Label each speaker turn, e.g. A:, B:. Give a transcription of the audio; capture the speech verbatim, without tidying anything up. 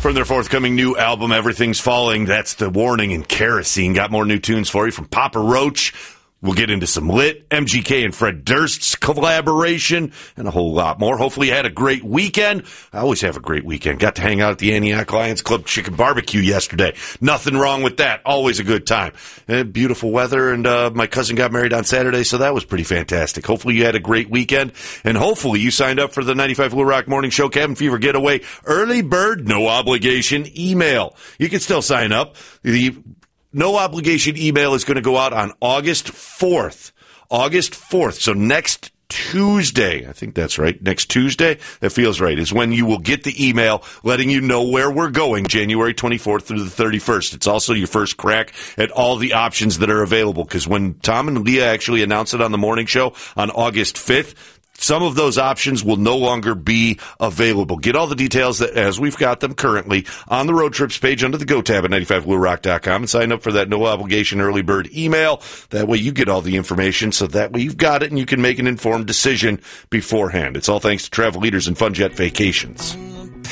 A: From their forthcoming new album, Everything's Falling, that's The Warning and Kerosene. Got more new tunes for you from Papa Roach. We'll get into some Lit, M G K and Fred Durst's collaboration, and a whole lot more. Hopefully you had a great weekend. I always have a great weekend. Got to hang out at the Antioch Lions Club Chicken Barbecue yesterday. Nothing wrong with that. Always a good time. And beautiful weather, and uh, my cousin got married on Saturday, so that was pretty fantastic. Hopefully you had a great weekend, and hopefully you signed up for the ninety-five Blue Rock Morning Show Cabin Fever Getaway Early Bird, no obligation email. You can still sign up. The no obligation email is going to go out on August fourth. August fourth. So next Tuesday, I think that's right. Next Tuesday, that feels right, is when you will get the email letting you know where we're going, January twenty-fourth through the thirty-first. It's also your first crack at all the options that are available, because when Tom and Leah actually announced it on the morning show on August fifth, some of those options will no longer be available. Get all the details that, as we've got them currently on the road trips page under the Go tab at ninety-five blue rock dot com, and sign up for that no obligation early bird email. That way you get all the information, so that way you've got it and you can make an informed decision beforehand. It's all thanks to Travel Leaders and Fun Jet Vacations.